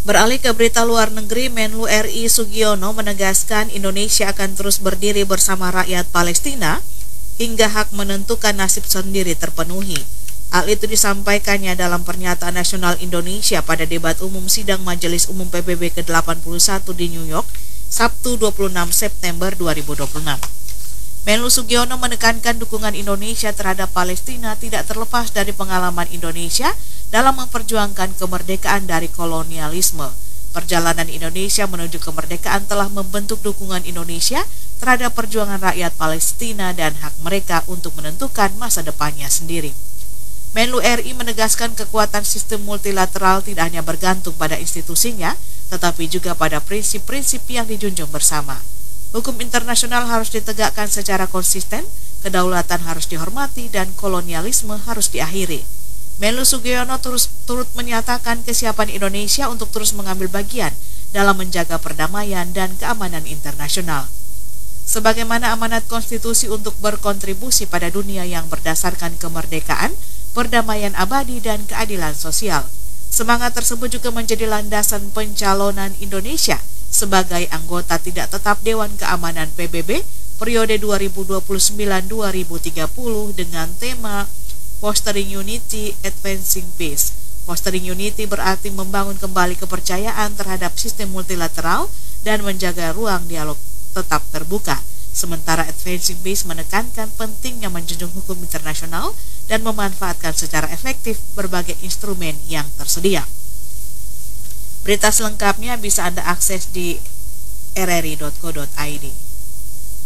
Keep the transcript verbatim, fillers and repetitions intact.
Beralih ke berita luar negeri, Menlu R I Sugiono menegaskan Indonesia akan terus berdiri bersama rakyat Palestina hingga hak menentukan nasib sendiri terpenuhi. Hal itu disampaikannya dalam pernyataan nasional Indonesia pada debat umum sidang Majelis Umum P B B ke delapan puluh satu di New York, Sabtu dua puluh enam September dua ribu dua puluh enam. Menlu Sugiono menekankan dukungan Indonesia terhadap Palestina tidak terlepas dari pengalaman Indonesia dalam memperjuangkan kemerdekaan dari kolonialisme. Perjalanan Indonesia menuju kemerdekaan telah membentuk dukungan Indonesia terhadap perjuangan rakyat Palestina dan hak mereka untuk menentukan masa depannya sendiri. Menlu R I menegaskan kekuatan sistem multilateral tidak hanya bergantung pada institusinya, tetapi juga pada prinsip-prinsip yang dijunjung bersama. Hukum internasional harus ditegakkan secara konsisten, kedaulatan harus dihormati, dan kolonialisme harus diakhiri. Menlu Sugiono terus, turut menyatakan kesiapan Indonesia untuk terus mengambil bagian dalam menjaga perdamaian dan keamanan internasional. Sebagaimana amanat konstitusi untuk berkontribusi pada dunia yang berdasarkan kemerdekaan, perdamaian abadi, dan keadilan sosial. Semangat tersebut juga menjadi landasan pencalonan Indonesia sebagai anggota tidak tetap Dewan Keamanan P B B periode dua ribu dua puluh sembilan sampai dua ribu tiga puluh dengan tema Fostering Unity, Advancing Peace. Fostering Unity berarti membangun kembali kepercayaan terhadap sistem multilateral dan menjaga ruang dialog tetap terbuka. Sementara Advancing Peace menekankan pentingnya menjunjung hukum internasional dan memanfaatkan secara efektif berbagai instrumen yang tersedia. Berita selengkapnya bisa Anda akses di r r i dot co dot i d.